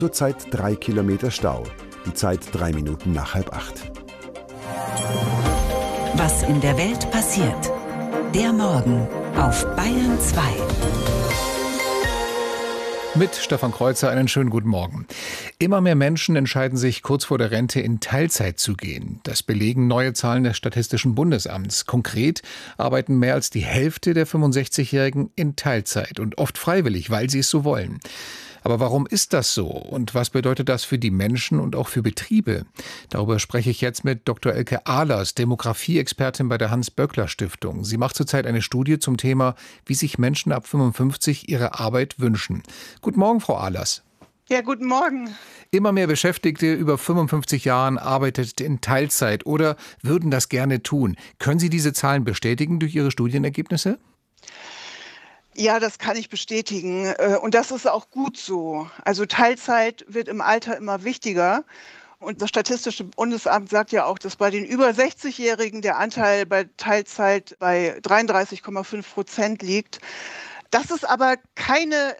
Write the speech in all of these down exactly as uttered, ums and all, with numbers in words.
Zurzeit drei Kilometer Stau. Die Zeit drei Minuten nach halb acht. Was in der Welt passiert. Der Morgen auf Bayern zwei. Mit Stefan Kreuzer einen schönen guten Morgen. Immer mehr Menschen entscheiden sich, kurz vor der Rente in Teilzeit zu gehen. Das belegen neue Zahlen des Statistischen Bundesamts. Konkret arbeiten mehr als die Hälfte der fünfundsechzigjährigen in Teilzeit und oft freiwillig, weil sie es so wollen. Aber warum ist das so? Und was bedeutet das für die Menschen und auch für Betriebe? Darüber spreche ich jetzt mit Doktor Elke Ahlers, Demografie-Expertin bei der Hans-Böckler-Stiftung. Sie macht zurzeit eine Studie zum Thema, wie sich Menschen ab fünfundfünfzig ihre Arbeit wünschen. Guten Morgen, Frau Ahlers. Ja, guten Morgen. Immer mehr Beschäftigte über fünfundfünfzig Jahren arbeitet in Teilzeit oder würden das gerne tun. Können Sie diese Zahlen bestätigen durch Ihre Studienergebnisse? Ja, das kann ich bestätigen. Und das ist auch gut so. Also Teilzeit wird im Alter immer wichtiger. Und das Statistische Bundesamt sagt ja auch, dass bei den über sechzigjährigen der Anteil bei Teilzeit bei dreiunddreißig Komma fünf Prozent liegt. Das ist aber keine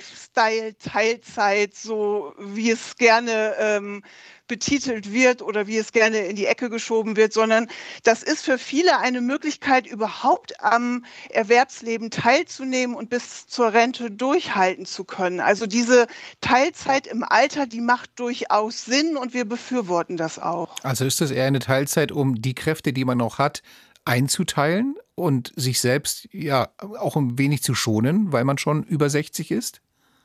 Lifestyle-Teilzeit, so wie es gerne ähm, betitelt wird oder wie es gerne in die Ecke geschoben wird, sondern das ist für viele eine Möglichkeit, überhaupt am Erwerbsleben teilzunehmen und bis zur Rente durchhalten zu können. Also diese Teilzeit im Alter, die macht durchaus Sinn und wir befürworten das auch. Also ist das eher eine Teilzeit, um die Kräfte, die man noch hat, einzuteilen und sich selbst ja auch ein wenig zu schonen, weil man schon über sechzig ist?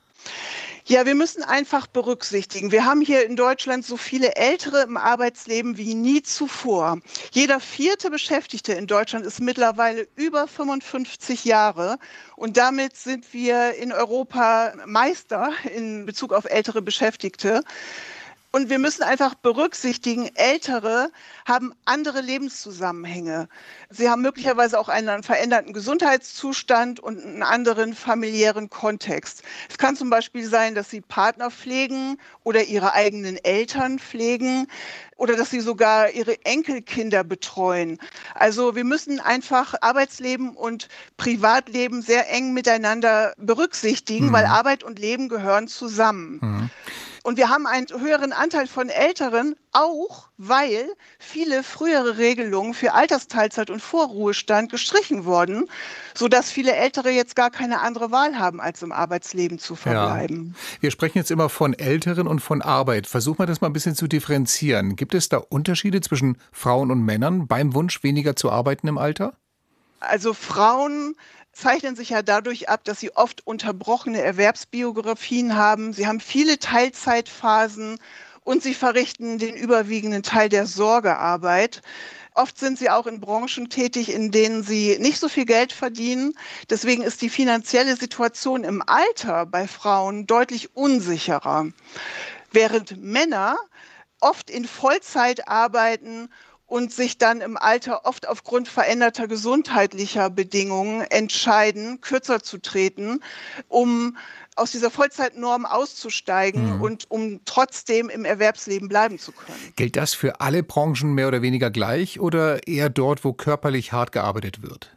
Ja, wir müssen einfach berücksichtigen, wir haben hier in Deutschland so viele Ältere im Arbeitsleben wie nie zuvor. Jeder vierte Beschäftigte in Deutschland ist mittlerweile über fünfundfünfzig Jahre und damit sind wir in Europa Meister in Bezug auf ältere Beschäftigte. Und wir müssen einfach berücksichtigen, Ältere haben andere Lebenszusammenhänge. Sie haben möglicherweise auch einen veränderten Gesundheitszustand und einen anderen familiären Kontext. Es kann zum Beispiel sein, dass sie Partner pflegen oder ihre eigenen Eltern pflegen oder dass sie sogar ihre Enkelkinder betreuen. Also wir müssen einfach Arbeitsleben und Privatleben sehr eng miteinander berücksichtigen, mhm. weil Arbeit und Leben gehören zusammen. Mhm. Und wir haben einen höheren Anteil von Älteren, auch weil viele frühere Regelungen für Altersteilzeit und Vorruhestand gestrichen wurden, sodass viele Ältere jetzt gar keine andere Wahl haben, als im Arbeitsleben zu verbleiben. Ja. Wir sprechen jetzt immer von Älteren und von Arbeit. Versuchen wir das mal ein bisschen zu differenzieren. Gibt es da Unterschiede zwischen Frauen und Männern beim Wunsch, weniger zu arbeiten im Alter? Also Frauen zeichnen sich ja dadurch ab, dass sie oft unterbrochene Erwerbsbiografien haben. Sie haben viele Teilzeitphasen und sie verrichten den überwiegenden Teil der Sorgearbeit. Oft sind sie auch in Branchen tätig, in denen sie nicht so viel Geld verdienen. Deswegen ist die finanzielle Situation im Alter bei Frauen deutlich unsicherer. Während Männer oft in Vollzeit arbeiten und sich dann im Alter oft aufgrund veränderter gesundheitlicher Bedingungen entscheiden, kürzer zu treten, um aus dieser Vollzeitnorm auszusteigen mhm. und um trotzdem im Erwerbsleben bleiben zu können. Gilt das für alle Branchen mehr oder weniger gleich oder eher dort, wo körperlich hart gearbeitet wird?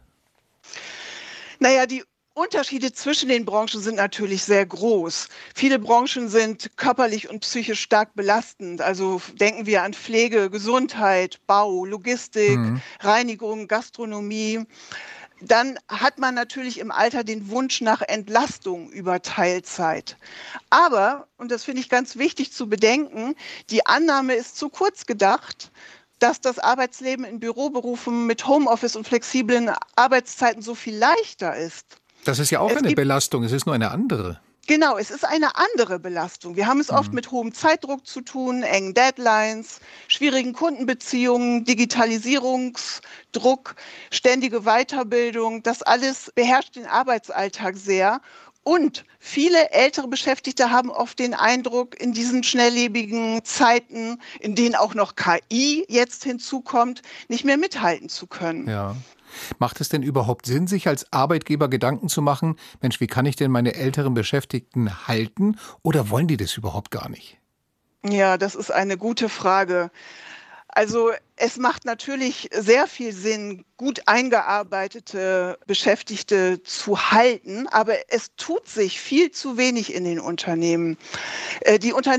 Naja, die Unterschiede zwischen den Branchen sind natürlich sehr groß. Viele Branchen sind körperlich und psychisch stark belastend. Also denken wir an Pflege, Gesundheit, Bau, Logistik, mhm. Reinigung, Gastronomie. Dann hat man natürlich im Alter den Wunsch nach Entlastung über Teilzeit. Aber, und das finde ich ganz wichtig zu bedenken, die Annahme ist zu kurz gedacht, dass das Arbeitsleben in Büroberufen mit Homeoffice und flexiblen Arbeitszeiten so viel leichter ist. Das ist ja auch es eine gibt, Belastung, es ist nur eine andere. Genau, es ist eine andere Belastung. Wir haben es mhm. oft mit hohem Zeitdruck zu tun, engen Deadlines, schwierigen Kundenbeziehungen, Digitalisierungsdruck, ständige Weiterbildung. Das alles beherrscht den Arbeitsalltag sehr. Und viele ältere Beschäftigte haben oft den Eindruck, in diesen schnelllebigen Zeiten, in denen auch noch K I jetzt hinzukommt, nicht mehr mithalten zu können. Ja. Macht es denn überhaupt Sinn, sich als Arbeitgeber Gedanken zu machen, Mensch, wie kann ich denn meine älteren Beschäftigten halten? Oder wollen die das überhaupt gar nicht? Ja, das ist eine gute Frage. Also es macht natürlich sehr viel Sinn, gut eingearbeitete Beschäftigte zu halten, aber es tut sich viel zu wenig in den Unternehmen. Äh, Die Unternehmen